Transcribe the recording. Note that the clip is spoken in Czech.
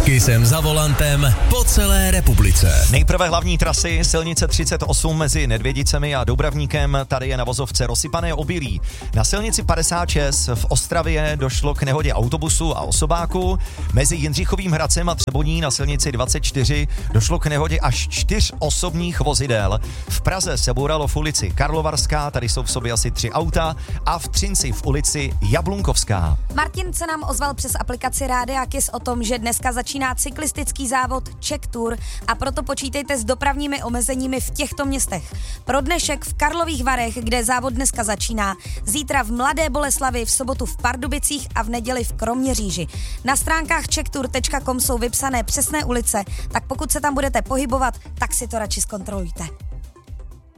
Taky jsem za volantem po celé republice. Nejprve hlavní trasy, silnice 38 mezi Nedvědicemi a Doubravníkem, tady je na vozovce rozsypané obilí. Na silnici 56 v Ostravě došlo k nehodě autobusu a osobáku. Mezi Jindřichovým Hradcem a Třeboní na silnici 24 došlo k nehodě až 4 osobních vozidel. V Praze se bouralo v ulici Karlovarská, tady jsou v sobě asi 3 auta, a v Třinci v ulici Jablunkovská. Martin se nám ozval přes aplikaci Rádia Kiss o tom, že dneska začíná cyklistický závod Czech Tour a proto počítejte s dopravními omezeními v těchto městech. Pro dnešek v Karlových Varech, kde závod dneska začíná, zítra v Mladé Boleslavi, v sobotu v Pardubicích a v neděli v Kroměříži. Na stránkách czechtour.com jsou vypsané přesné ulice, tak pokud se tam budete pohybovat, tak si to radši zkontrolujte.